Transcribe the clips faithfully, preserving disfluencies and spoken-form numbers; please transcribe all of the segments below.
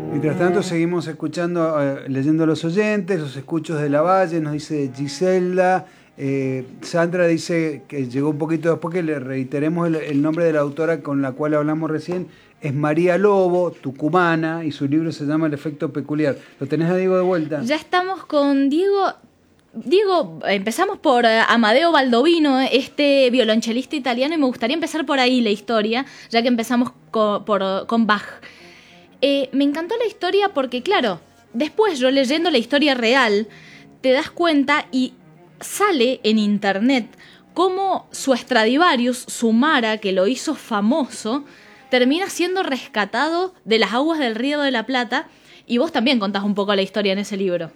Mientras tanto seguimos escuchando, eh, leyendo a los oyentes, los escuchos de la Valle, nos dice Giselda, eh, Sandra dice que llegó un poquito después, que le reiteremos el, el nombre de la autora con la cual hablamos recién, es María Lobo, tucumana, y su libro se llama El efecto peculiar. ¿Lo tenés a Diego de vuelta? Ya estamos con Diego. Diego, empezamos por Amadeo Baldovino, este violonchelista italiano, y me gustaría empezar por ahí la historia, ya que empezamos con, por, con Bach. Eh, me encantó la historia porque, claro, después yo leyendo la historia real, te das cuenta y sale en internet cómo su Stradivarius, su Mara, que lo hizo famoso, termina siendo rescatado de las aguas del Río de la Plata, y vos también contás un poco la historia en ese libro.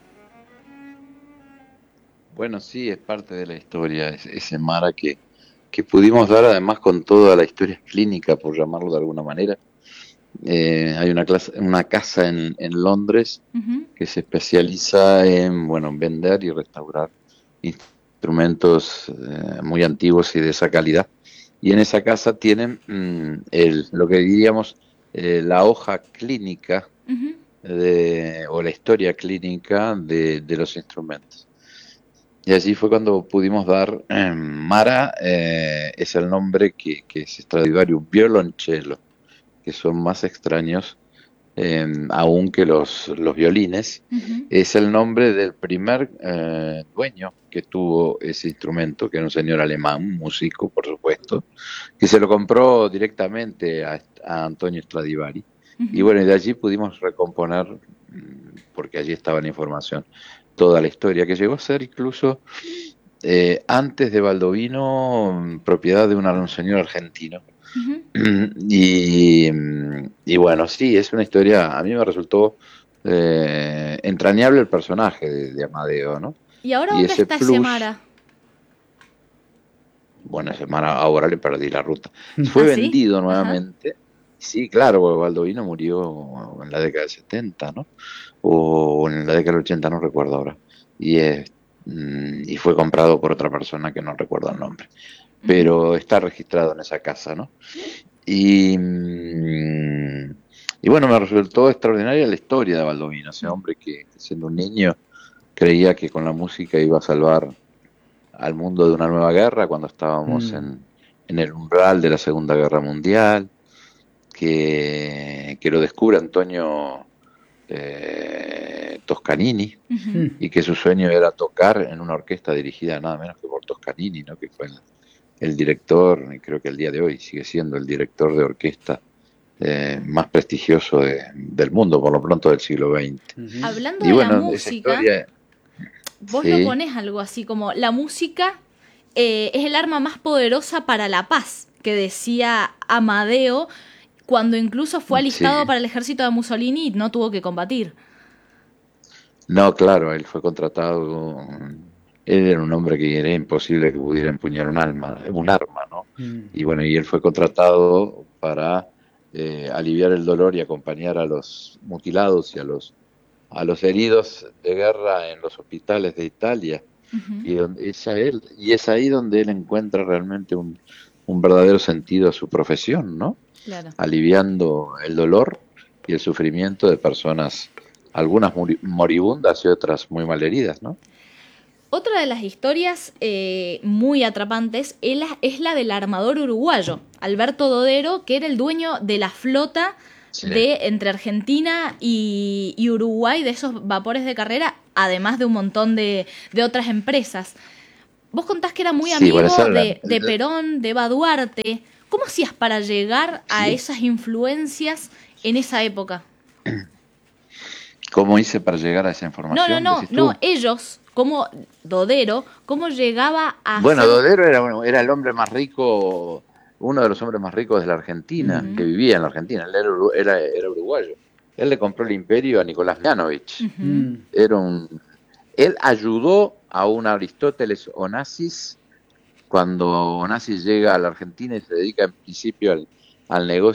Bueno, sí, es parte de la historia, ese Mara que, que pudimos dar además con toda la historia clínica, por llamarlo de alguna manera. Eh, hay una, clase, una casa en, en Londres uh-huh. que se especializa en, bueno, en vender y restaurar instrumentos eh, muy antiguos y de esa calidad. Y en esa casa tienen mmm, el, lo que diríamos eh, la hoja clínica uh-huh. de, o la historia clínica de, de los instrumentos. Y así fue cuando pudimos dar, eh, Mara eh, es el nombre que, que es Stradivarius violoncello, que son más extraños eh, aún que los, los violines. Uh-huh. Es el nombre del primer eh, dueño que tuvo ese instrumento, que era un señor alemán, un músico, por supuesto, que se lo compró directamente a, a Antonio Stradivari. Uh-huh. Y bueno, y de allí pudimos recomponer, porque allí estaba la información, toda la historia, que llegó a ser incluso eh, antes de Baldovino propiedad de una, un señor argentino. Uh-huh. y, y bueno, sí, es una historia, a mí me resultó eh, entrañable el personaje de, de Amadeo, ¿no? ¿Y ahora y dónde ese está plus, ese Mara? Bueno, ese Mara ahora le perdí la ruta. Fue ¿Ah, vendido sí? nuevamente. Ajá. Sí, claro, Baldovino murió en la década del setenta, ¿no? O en la década del ochenta, no recuerdo ahora. Y, eh, y fue comprado por otra persona que no recuerdo el nombre. Pero está registrado en esa casa, ¿no? Y, y bueno, me resultó extraordinaria la historia de Baldovino, ese hombre que, siendo un niño, creía que con la música iba a salvar al mundo de una nueva guerra cuando estábamos mm. en, en el umbral de la Segunda Guerra Mundial, que, que lo descubre Antonio eh, Toscanini, uh-huh. y que su sueño era tocar en una orquesta dirigida nada menos que por Toscanini, ¿no? Que fue el, el director, y creo que el día de hoy sigue siendo el director de orquesta eh, más prestigioso de, del mundo, por lo pronto del siglo veinte. Uh-huh. Hablando y de bueno, la música, historia, vos sí. lo ponés algo así como, la música eh, es el arma más poderosa para la paz, que decía Amadeo, cuando incluso fue alistado sí. para el ejército de Mussolini y no tuvo que combatir. No, claro, él fue contratado... Él era un hombre que era imposible que pudiera empuñar un arma, un arma, ¿no? Mm. Y bueno, y él fue contratado para eh, aliviar el dolor y acompañar a los mutilados y a los a los heridos de guerra en los hospitales de Italia. Uh-huh. Y donde, es a él, y es ahí donde él encuentra realmente un, un verdadero sentido a su profesión, ¿no? Claro. Aliviando el dolor y el sufrimiento de personas, algunas moribundas y otras muy malheridas, ¿no? Otra de las historias eh, muy atrapantes es la, es la del armador uruguayo, Alberto Dodero, que era el dueño de la flota sí. de entre Argentina y, y Uruguay, de esos vapores de carrera, además de un montón de, de otras empresas. Vos contás que era muy amigo sí, bueno, de, de Perón, de Eva Duarte. ¿Cómo hacías para llegar a sí. esas influencias en esa época? ¿Cómo hice para llegar a esa información? No, no, no, no, ellos... ¿Cómo Dodero, cómo llegaba a Bueno, ser... Dodero era, bueno, era el hombre más rico, uno de los hombres más ricos de la Argentina, uh-huh. que vivía en la Argentina, él era, era, era uruguayo. Él le compró el imperio a Nicolás Mianovich. Uh-huh. Era un, él ayudó a un Aristóteles Onassis cuando Onassis llega a la Argentina y se dedica en principio al, al negocio